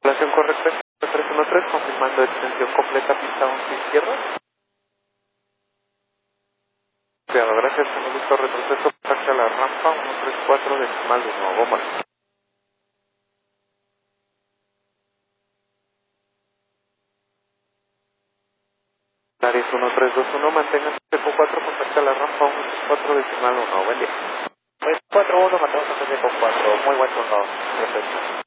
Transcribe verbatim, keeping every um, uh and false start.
Estación correcta, tres uno tres, confirmando extensión completa, pista once izquierda. Cuidado, gracias, con gusto retroceso, pase a la rampa, uno tres cuatro, decimal de nuevo, más. Aries uno tres dos uno, manténgase con cuatro, contacta a la rampa, uno tres cuatro, decimal uno, buen día. Pues cuatro uno, matamos a con cuatro, muy buen turno. Perfecto.